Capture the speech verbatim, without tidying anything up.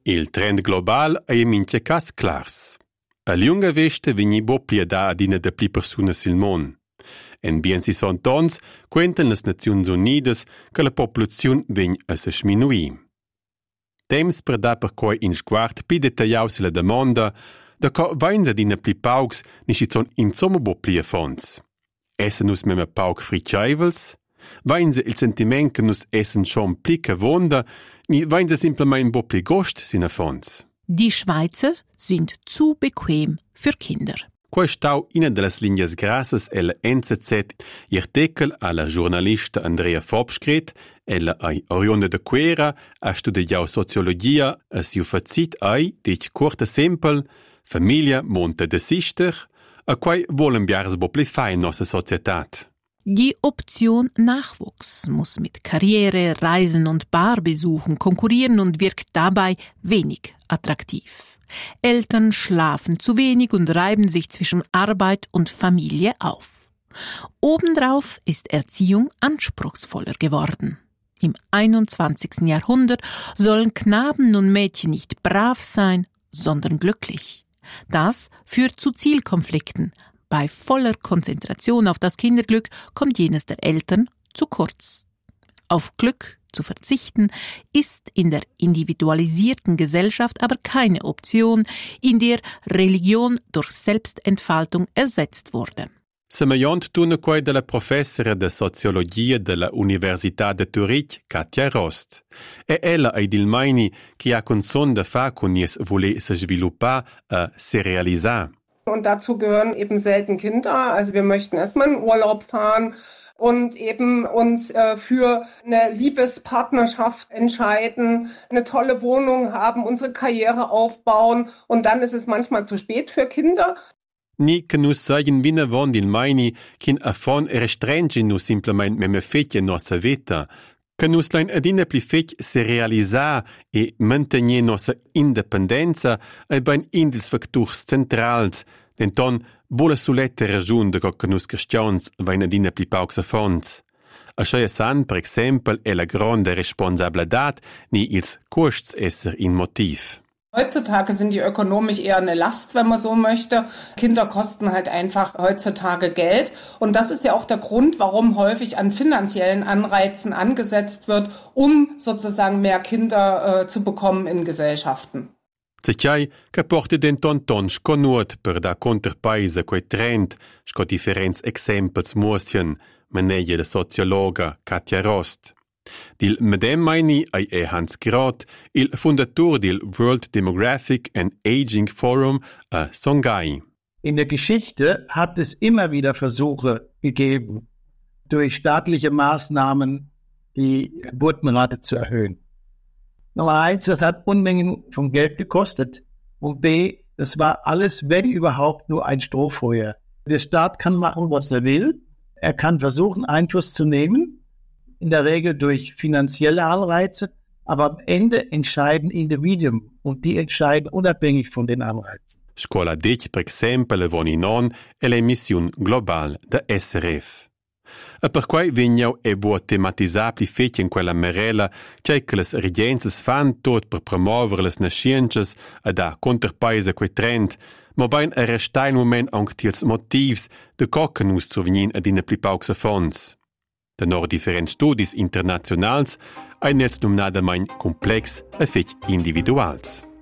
Il trend global è in mince cas clars. A lunga vesta vigni bo piedà adina de pli persunas sil mon. En bien si son tons, quentan las Naziuns Unidas che la populaziun vegn a se sminui. Temps per da per quai in sguard pi detagliau sila demanda da co vains adina pli paucs ni si son insomma bo pli a fons. Essen nus meme pauk fritscheivels? Vains il sentiment che nus essen schon pli che wonda, ni vains simplement bo pli gost sin a fons. Die Schweizer sind zu bequem für Kinder. Quai stau ina de las linjas grassas ella N Z Z artikel alla giornalista Andrea Fobschkret, ella ai Orione de Quera ha studiau sociologia a siu fazit ai, dic curta sempel, famiglia monta de sister, a quai volen biars bo pli fai in nossa societat. Die Option Nachwuchs muss mit Karriere, Reisen und Barbesuchen konkurrieren und wirkt dabei wenig attraktiv. Eltern schlafen zu wenig und reiben sich zwischen Arbeit und Familie auf. Obendrauf ist Erziehung anspruchsvoller geworden. Im einundzwanzigsten Jahrhundert sollen Knaben und Mädchen nicht brav sein, sondern glücklich. Das führt zu Zielkonflikten. Bei voller Konzentration auf das Kinderglück kommt jenes der Eltern zu kurz. Auf Glück zu verzichten ist in der individualisierten Gesellschaft aber keine Option, in der Religion durch Selbstentfaltung ersetzt wurde. Semejant tuna quai della professora de sociologia della Università de Zurich, Katja Rost. E ella ai dilmaini che ha conson da fa con jes vole se sviluppa a se realisar. Und dazu gehören eben selten Kinder. Also wir möchten erstmal in Urlaub fahren und eben uns äh, für eine Liebespartnerschaft entscheiden, eine tolle Wohnung haben, unsere Karriere aufbauen und dann ist es manchmal zu spät für Kinder. Ni che nus sagen vina von din maini kin a fon restringe nu simplement meme fetche nossa vita, che nus lein adina pli fetch se realisar e mantenir nossa independenza e ben in dils factors centrals, den ton vola sulette ragiun de che nus cristians vain adina pli paucs a fons. A scheia san, per exempel, è la grande responsabilitat ni ils costs esser in motiv. Heutzutage sind die ökonomisch eher eine Last, wenn man so möchte. Kinder kosten halt einfach heutzutage Geld. Und das ist ja auch der Grund, warum häufig an finanziellen Anreizen angesetzt wird, um sozusagen mehr Kinder äh, zu bekommen in Gesellschaften. Zecai che porta denton ton sconuot per da conterpaisa quei trend, sco differenz exempels muosien, meneie de sociologa Katja Rost. Dil medem meini ai e Hans Groth, il fondator del World Demographic and Aging Forum a Songhai. In der Geschichte hat es immer wieder Versuche gegeben, durch staatliche Maßnahmen die Geburtenrate zu erhöhen. Nummer eins, das hat Unmengen von Geld gekostet. Und B, das war alles, wenn überhaupt, nur ein Strohfeuer. Der Staat kann machen, was er will. Er kann versuchen, Einfluss zu nehmen. In der Regel durch finanzielle Anreize, aber am Ende entscheiden Individuen und die entscheiden unabhängig von den Anreizen. Scola dic, per exempel, voni non è l'emission global da S R F. E per quai vignau e buo tematisar pli fetch in quella merela c'è che les regences fan tot per promover les nasciences e da conterpaisa quei trend, ma bain a restai il moment anche tils motivs de coccanus zu vegnin ad ina pli pauxa fons. De nor differents studis internationals ein jetzt numnada mein komplex e fetch individuals.